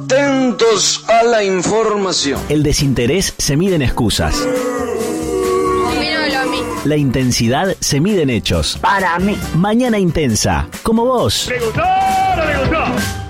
Atentos a la información. El desinterés se mide en excusas. La intensidad se mide en hechos. Para mí. Mañana intensa, como vos. ¿Le gustó o no le gustó?